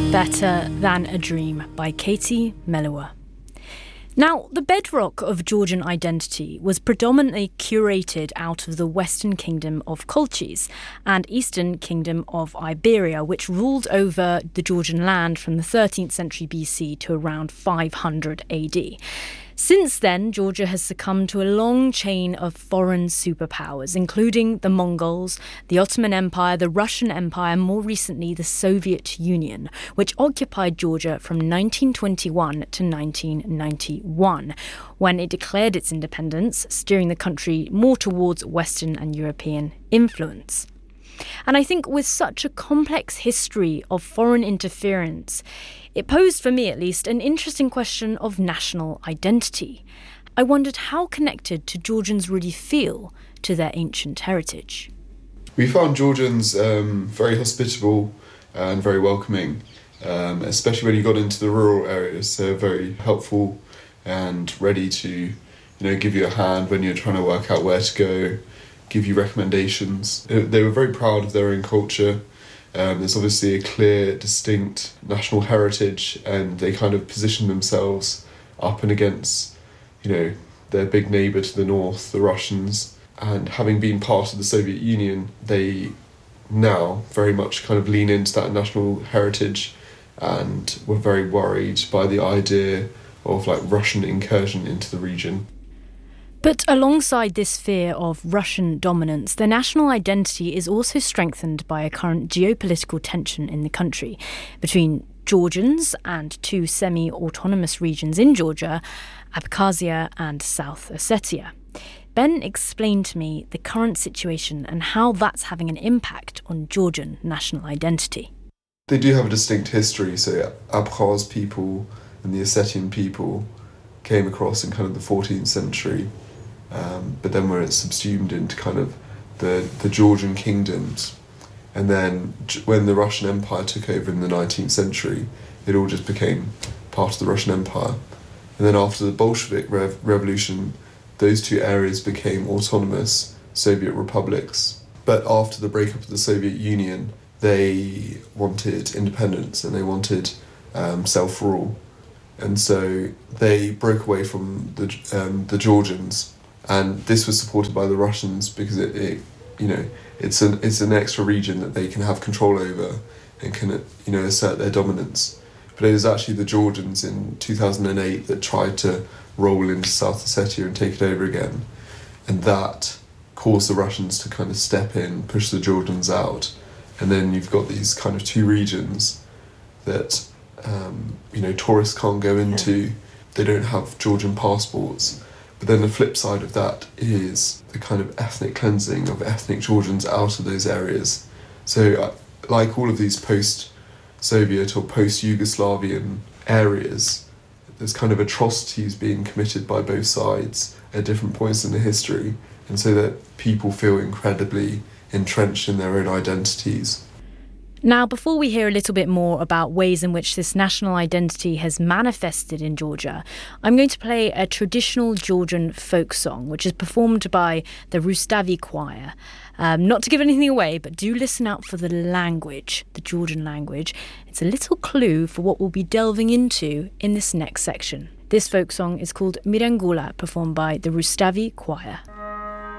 Better Than a Dream by Katie Melua. Now, the bedrock of Georgian identity was predominantly curated out of the Western Kingdom of Colchis and Eastern Kingdom of Iberia, which ruled over the Georgian land from the 13th century BC to around 500 AD. Since then, Georgia has succumbed to a long chain of foreign superpowers, including the Mongols, the Ottoman Empire, the Russian Empire, and more recently the Soviet Union, which occupied Georgia from 1921 to 1991, when it declared its independence, steering the country more towards Western and European influence. And I think with such a complex history of foreign interference, it posed, for me at least, an interesting question of national identity. I wondered how connected do Georgians really feel to their ancient heritage. We found Georgians very hospitable and very welcoming, especially when you got into the rural areas. They're very helpful and ready to, give you a hand when you're trying to work out where to go, give you recommendations. They were very proud of their own culture. There's obviously a clear, distinct national heritage, and they kind of position themselves up and against, their big neighbour to the north, the Russians. And having been part of the Soviet Union, they now very much kind of lean into that national heritage and were very worried by the idea of Russian incursion into the region. But alongside this fear of Russian dominance, their national identity is also strengthened by a current geopolitical tension in the country between Georgians and two semi-autonomous regions in Georgia, Abkhazia and South Ossetia. Ben explained to me the current situation and how that's having an impact on Georgian national identity. They do have a distinct history, so Abkhaz people and the Ossetian people came across in kind of the 14th century. But then were subsumed into kind of the Georgian kingdoms. And then when the Russian Empire took over in the 19th century, it all just became part of the Russian Empire. And then after the Bolshevik Revolution, those two areas became autonomous Soviet republics. But after the breakup of the Soviet Union, they wanted independence and they wanted self-rule. And so they broke away from the Georgians. And this was supported by the Russians because it's an extra region that they can have control over and can assert their dominance. But it was actually the Georgians in 2008 that tried to roll into South Ossetia and take it over again, and that caused the Russians to kind of step in, push the Georgians out, and then you've got these kind of two regions that tourists can't go into. They don't have Georgian passports. But then the flip side of that is the kind of ethnic cleansing of ethnic Georgians out of those areas. So like all of these post-Soviet or post-Yugoslavian areas, there's kind of atrocities being committed by both sides at different points in the history, and so that people feel incredibly entrenched in their own identities. Now, before we hear a little bit more about ways in which this national identity has manifested in Georgia, I'm going to play a traditional Georgian folk song, which is performed by the Rustavi Choir. Not to give anything away, but do listen out for the language, the Georgian language. It's a little clue for what we'll be delving into in this next section. This folk song is called Mirangula, performed by the Rustavi Choir.